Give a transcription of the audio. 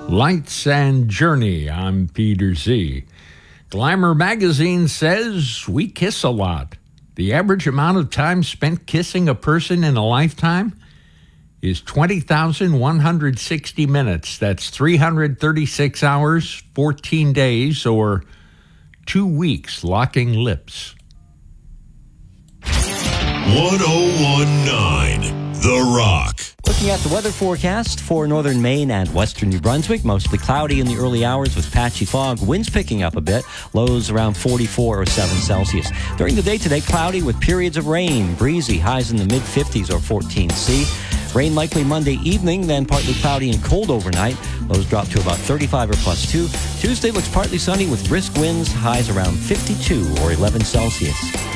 Lights and Journey. I'm Peter Z. Glamour magazine says we kiss a lot. The average amount of time spent kissing a person in a lifetime is 20,160 minutes. That's 336 hours, 14 days, or 2 weeks locking lips. 1019 The Rock. Looking at the weather forecast for northern Maine and western New Brunswick, mostly cloudy in the early hours with patchy fog. Winds picking up a bit, lows around 44 or 7 Celsius. During the day today, cloudy with periods of rain, breezy, highs in the mid-50s or 14 C. Rain likely Monday evening, then partly cloudy and cold overnight. Lows drop to about 35 or +2. Tuesday looks partly sunny with brisk winds, highs around 52 or 11 Celsius.